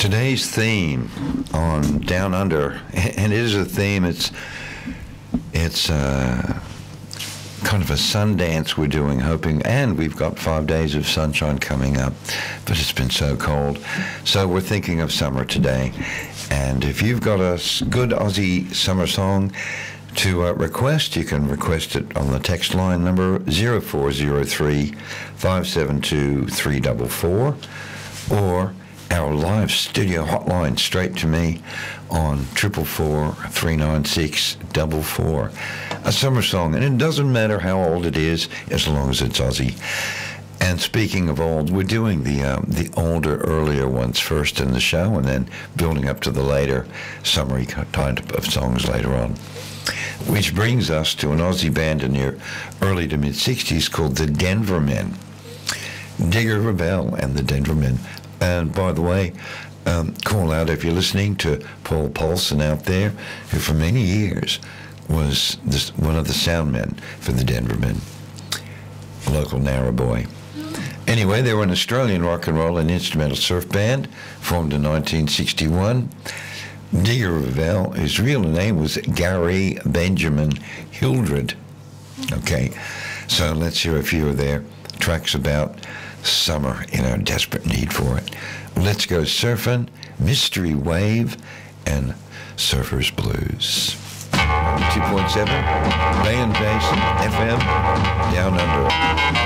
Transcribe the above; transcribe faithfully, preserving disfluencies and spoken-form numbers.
Today's theme on Down Under, and it is a theme, it's it's uh, kind of a sun dance we're doing, hoping, and we've got five days of sunshine coming up, but it's been so cold. So we're thinking of summer today. And if you've got a good Aussie summer song to uh, request, you can request it on the text line number zero four zero three, five seven two, three four four, or our live studio hotline straight to me on triple four, three nine six, double four. A summer song, and it doesn't matter how old it is as long as it's Aussie. And speaking of old, we're doing the um, the older, earlier ones first in the show, and then building up to the later summery kind of songs later on. Which brings us to an Aussie band in the early to mid-sixties called the Denver Men. Digger Revell and the Denver Men. And by the way, um, call out if you're listening to Paul Paulson out there, who for many years was this, one of the sound men for the Denver Men, a local Narra boy. Anyway, they were an Australian rock and roll and instrumental surf band formed in nineteen sixty-one. Digger Revell, his real name was Gary Benjamin Hildred. Okay, so let's hear a few of their tracks about summer in our desperate need for it. Let's Go Surfing, Mystery Wave, and Surfer's Blues. two point seven, Ray and Jason, F M, Down Under.